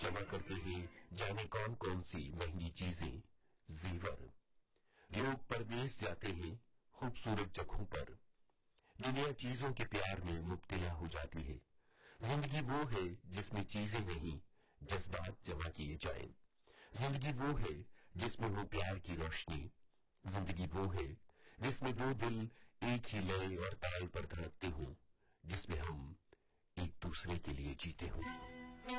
जमा करते हैं जाने कौन कौन सी महंगी चीजें, जेवर। लोग परदेश जाते हैं खूबसूरत जगहों पर। दुनिया चीजों के प्यार में मुब्तला हो जाती है। जिंदगी वो है जिसमें चीजें नहीं, जज्बात जमा किए जाएं। जिंदगी वो है जिसमें हो प्यार की रोशनी। जिंदगी वो है जिसमें दो दिल एक ही लय और ताल पर धड़कते हों, जिसमें हम एक दूसरे के लिए जीते हों।